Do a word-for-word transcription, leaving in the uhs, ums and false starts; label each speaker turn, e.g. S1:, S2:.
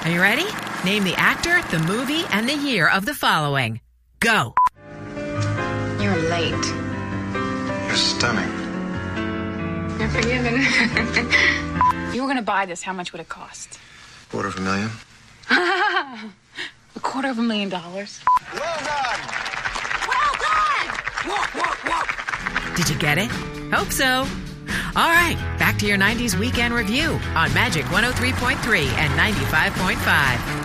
S1: Are you ready? Name the actor, the movie, and the year of the following. Go.
S2: You're late.
S3: You're stunning.
S2: You're forgiven. You were going to buy this. How much would it cost?
S3: Quarter of a million.
S2: A quarter of a million dollars.
S3: Well done.
S2: Well done! Walk, walk, walk.
S1: Did you get it? Hope so. All right, back to your nineties Weekend Review on Magic one oh three point three and ninety-five point five.